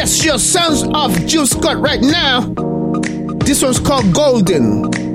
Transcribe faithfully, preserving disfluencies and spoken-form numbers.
That's your sounds of Jill Scott right now. This one's called Golden.